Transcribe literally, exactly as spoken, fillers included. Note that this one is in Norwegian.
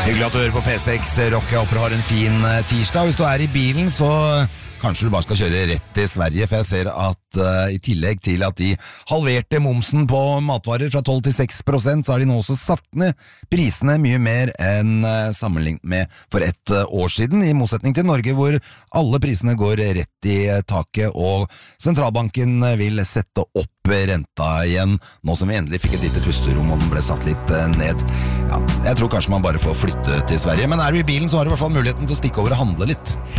Hyggelig at du hører på P seks Rock. Jeg håper du har en fin tirsdag. Hvis du er i bilen, så kanskje du bare skal kjøre rett til Sverige, for jeg ser at uh, i tillegg til at de halverte momsen på matvarer fra tolv til seks prosent, så har de nå også satt ned prisene mye mer enn uh, sammenlignet med for ett uh, år siden, i motsetning til Norge, hvor alle prisene går rett i uh, taket, og sentralbanken vil sette opp renta igjen, nå som vi endelig fikk et lite pusterom og den ble satt litt uh, ned. Ja, jeg tror kanskje man bare får flytte til Sverige, men er du i bilen, så har du i hvert fall muligheten til å stikke over og handle litt.